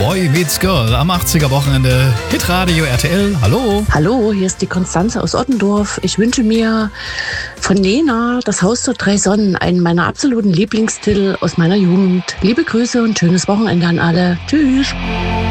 Boy Meets Girl am 80er Wochenende. Hitradio RTL. Hallo. Hallo, hier ist die Konstanze aus Ottendorf. Ich wünsche mir von Nena das Haus der 3 Sonnen, einen meiner absoluten Lieblingstitel aus meiner Jugend. Liebe Grüße und schönes Wochenende an alle. Tschüss.